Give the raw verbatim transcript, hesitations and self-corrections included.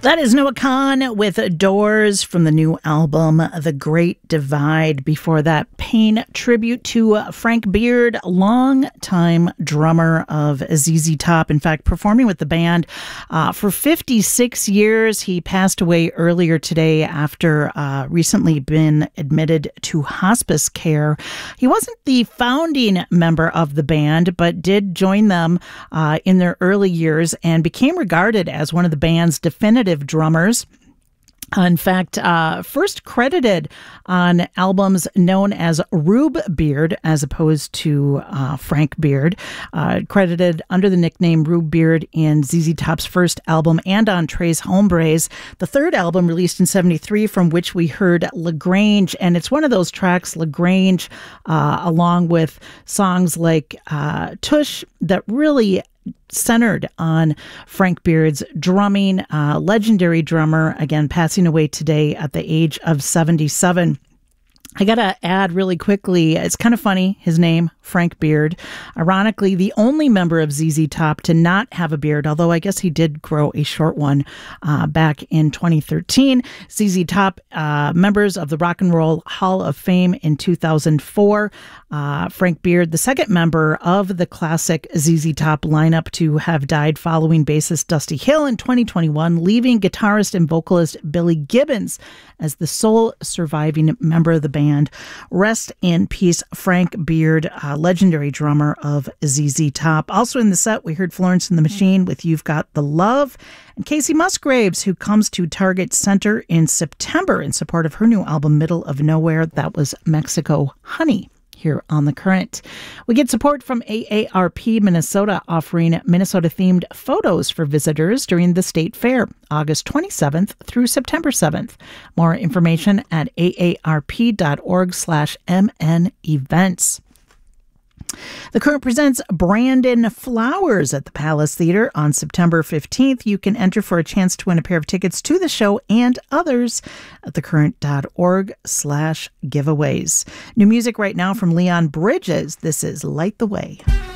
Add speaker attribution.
Speaker 1: That is Noah Kahan with Doors from the new album, The Great Divide. Before that, Pain tribute to Frank Beard, longtime drummer of Z Z Top. In fact, performing with the band uh, for fifty-six years. He passed away earlier today after uh, recently been admitted to hospice care. He wasn't the founding member of the band, but did join them uh, in their early years and became regarded as one of the band's definitive drummers. In fact, uh, first credited on albums known as Rube Beard as opposed to uh, Frank Beard, uh, credited under the nickname Rube Beard in Z Z Top's first album and on Tres Hombres, the third album released in seventy-three, from which we heard LaGrange. And it's one of those tracks, LaGrange, uh, along with songs like uh, Tush, that really centered on Frank Beard's drumming. Uh, legendary drummer, again, passing away today at the age of seventy-seven. I got to add really quickly, it's kind of funny, his name, Frank Beard. Ironically, the only member of Z Z Top to not have a beard, although I guess he did grow a short one uh, back in twenty thirteen. Z Z Top uh, members of the Rock and Roll Hall of Fame in two thousand four. Uh, Frank Beard, the second member of the classic Z Z Top lineup to have died following bassist Dusty Hill in twenty twenty-one, leaving guitarist and vocalist Billy Gibbons as the sole surviving member of the band. Rest in peace, Frank Beard, uh, legendary drummer of Z Z Top. Also in the set, we heard Florence and the Machine with You've Got the Love, and Casey Musgraves, who comes to Target Center in September in support of her new album, Middle of Nowhere. That was Mexico Honey. Here on The Current. We get support from A A R P Minnesota, offering Minnesota-themed photos for visitors during the State Fair, August twenty-seventh through September seventh. More information at aarp.org slash mn events. The Current presents Brandon Flowers at the Palace Theater on September fifteenth. You can enter for a chance to win a pair of tickets to the show and others at thecurrent.org slash giveaways. New music right now from Leon Bridges. This is Light the Way.